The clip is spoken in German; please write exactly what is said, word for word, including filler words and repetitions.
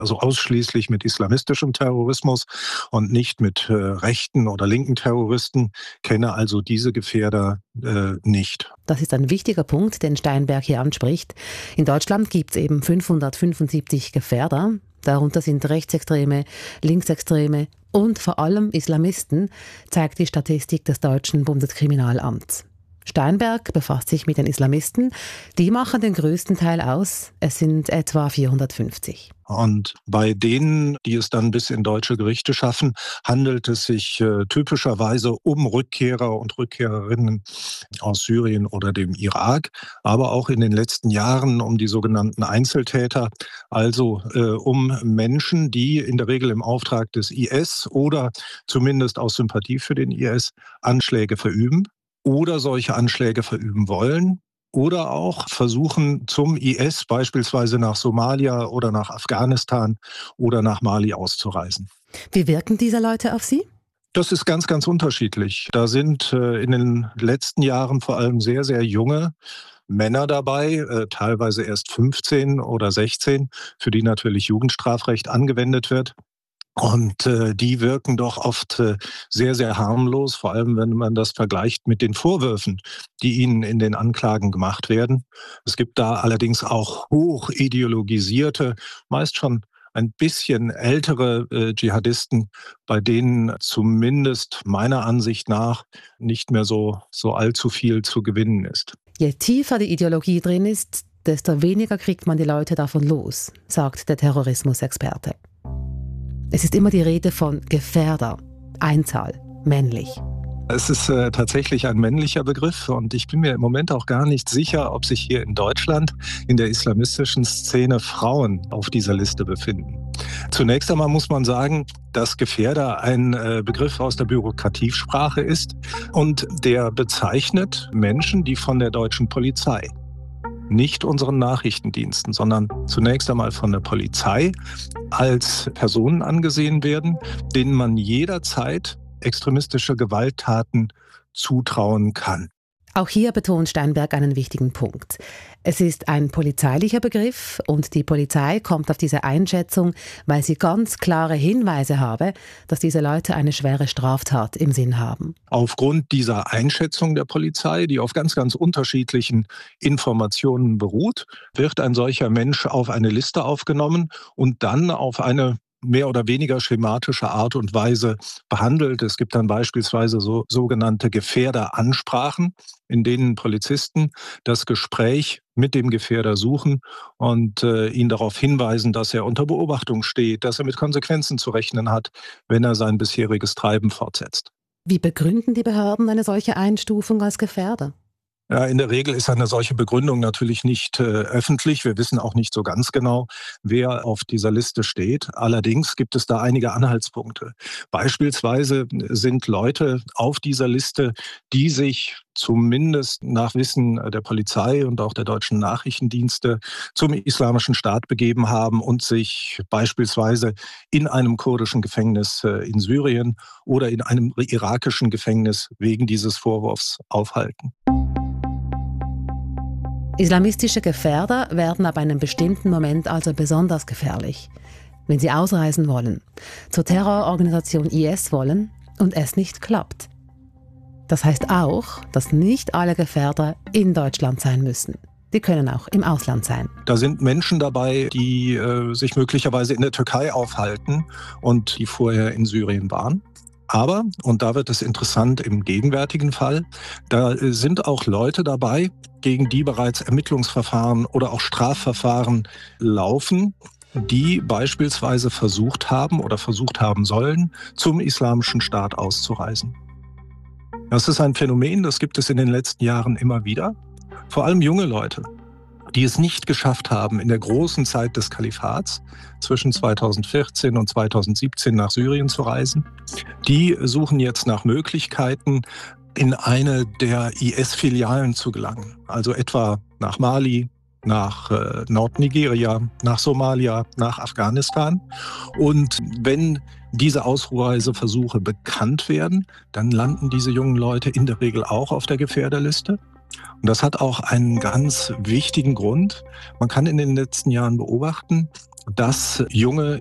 also ausschließlich mit islamistischem Terrorismus und nicht mit äh, rechten oder linken Terroristen, kenne also diese Gefährder äh, nicht. Das ist ein wichtiger Punkt, den Steinberg hier anspricht. In Deutschland gibt es eben fünfhundertfünfundsiebzig Gefährder. Darunter sind Rechtsextreme, Linksextreme und vor allem Islamisten, zeigt die Statistik des deutschen Bundeskriminalamts. Steinberg befasst sich mit den Islamisten. Die machen den größten Teil aus. Es sind etwa vierhundertfünfzig. Und bei denen, die es dann bis in deutsche Gerichte schaffen, handelt es sich äh, typischerweise um Rückkehrer und Rückkehrerinnen aus Syrien oder dem Irak, aber auch in den letzten Jahren um die sogenannten Einzeltäter, also äh, um Menschen, die in der Regel im Auftrag des I S oder zumindest aus Sympathie für den I S Anschläge verüben oder solche Anschläge verüben wollen. Oder auch versuchen, zum I S beispielsweise nach Somalia oder nach Afghanistan oder nach Mali auszureisen. Wie wirken diese Leute auf Sie? Das ist ganz, ganz unterschiedlich. Da sind äh, in den letzten Jahren vor allem sehr, sehr junge Männer dabei, äh, teilweise erst fünfzehn oder sechzehn, für die natürlich Jugendstrafrecht angewendet wird. Und äh, die wirken doch oft äh, sehr, sehr harmlos, vor allem wenn man das vergleicht mit den Vorwürfen, die ihnen in den Anklagen gemacht werden. Es gibt da allerdings auch hoch ideologisierte, meist schon ein bisschen ältere äh, Dschihadisten, bei denen zumindest meiner Ansicht nach nicht mehr so, so allzu viel zu gewinnen ist. Je tiefer die Ideologie drin ist, desto weniger kriegt man die Leute davon los, sagt der Terrorismusexperte. Es ist immer die Rede von Gefährder, Einzahl, männlich. Es ist äh, tatsächlich ein männlicher Begriff und ich bin mir im Moment auch gar nicht sicher, ob sich hier in Deutschland in der islamistischen Szene Frauen auf dieser Liste befinden. Zunächst einmal muss man sagen, dass Gefährder ein äh, Begriff aus der Bürokratiesprache ist und der bezeichnet Menschen, die von der deutschen Polizei, nicht unseren Nachrichtendiensten, sondern zunächst einmal von der Polizei als Personen angesehen werden, denen man jederzeit extremistische Gewalttaten zutrauen kann. Auch hier betont Steinberg einen wichtigen Punkt. Es ist ein polizeilicher Begriff und die Polizei kommt auf diese Einschätzung, weil sie ganz klare Hinweise habe, dass diese Leute eine schwere Straftat im Sinn haben. Aufgrund dieser Einschätzung der Polizei, die auf ganz, ganz unterschiedlichen Informationen beruht, wird ein solcher Mensch auf eine Liste aufgenommen und dann auf eine mehr oder weniger schematische Art und Weise behandelt. Es gibt dann beispielsweise so sogenannte Gefährderansprachen, in denen Polizisten das Gespräch mit dem Gefährder suchen und äh, ihn darauf hinweisen, dass er unter Beobachtung steht, dass er mit Konsequenzen zu rechnen hat, wenn er sein bisheriges Treiben fortsetzt. Wie begründen die Behörden eine solche Einstufung als Gefährder? Ja, in der Regel ist eine solche Begründung natürlich nicht äh, öffentlich. Wir wissen auch nicht so ganz genau, wer auf dieser Liste steht. Allerdings gibt es da einige Anhaltspunkte. Beispielsweise sind Leute auf dieser Liste, die sich zumindest nach Wissen der Polizei und auch der deutschen Nachrichtendienste zum Islamischen Staat begeben haben und sich beispielsweise in einem kurdischen Gefängnis in Syrien oder in einem irakischen Gefängnis wegen dieses Vorwurfs aufhalten. Islamistische Gefährder werden ab einem bestimmten Moment also besonders gefährlich, wenn sie ausreisen wollen, zur Terrororganisation I S wollen und es nicht klappt. Das heißt auch, dass nicht alle Gefährder in Deutschland sein müssen. Die können auch im Ausland sein. Da sind Menschen dabei, die äh, sich möglicherweise in der Türkei aufhalten und die vorher in Syrien waren. Aber, und da wird es interessant im gegenwärtigen Fall, da sind auch Leute dabei, gegen die bereits Ermittlungsverfahren oder auch Strafverfahren laufen, die beispielsweise versucht haben oder versucht haben sollen, zum Islamischen Staat auszureisen. Das ist ein Phänomen, das gibt es in den letzten Jahren immer wieder. Vor allem junge Leute, die es nicht geschafft haben, in der großen Zeit des Kalifats zwischen zweitausendvierzehn und zweitausendsiebzehn nach Syrien zu reisen. Die suchen jetzt nach Möglichkeiten, in eine der I S-Filialen zu gelangen. Also etwa nach Mali, nach äh, Nordnigeria, nach Somalia, nach Afghanistan. Und wenn diese Ausreiseversuche bekannt werden, dann landen diese jungen Leute in der Regel auch auf der Gefährderliste. Und das hat auch einen ganz wichtigen Grund. Man kann in den letzten Jahren beobachten, dass junge